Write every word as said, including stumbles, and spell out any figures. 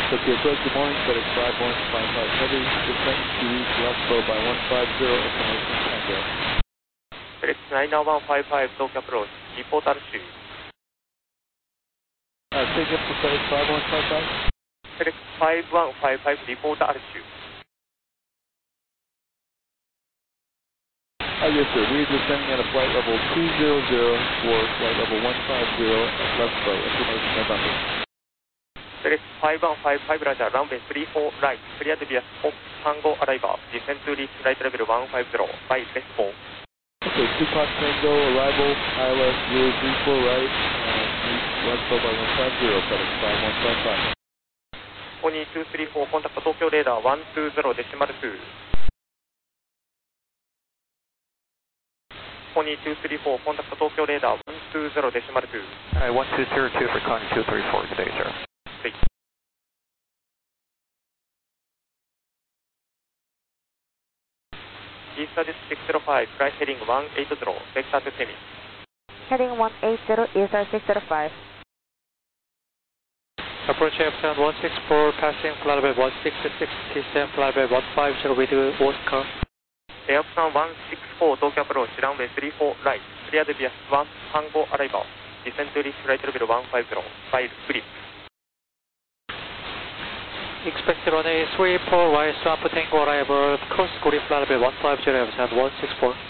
Tokyo Approach, good morning, FedEx five one five five Heavy, descent to east left bow by one five zero, information Tango. FedEx nine one five five Tokyo Approach, report altitude. Uh, say again for FedEx five one five five? FedEx five one five five, report altitude. Uh, yes, sir. We are descending at a flight level two zero zero for flight level one five zero at left bow. Information November. FedEx five one five five, Roger, runway three four right, cleared via Fox Tango arrival, descent to reach flight level one five zero, by left four. Okay, two Fox Tango, arrival, I L S zero three four right, and east left bow by one five zero, FedEx five one five five. four two two three four, contact Tokyo radar one two zero decimal two. four two two three four, contact Tokyo radar one two zero decimal two. Alright, one two zero two for calling two three four today, sir. Three. East Addis six zero five, flight heading one eight zero, vector to Semi. Heading one eight zero, E S R six zero five. Approach Epsilon one six four, passing flight level one six six, T seven flight level one five zero with Oscar. Epsilon one six four, Tokyo Approach, runway three four right, cleared via Swan Tango arrival, descent to reach flight level one five zero, by flip. Expected on a three four right, Swamp Tango arrival, cross Korea flight level one five zero, Epsilon one six four.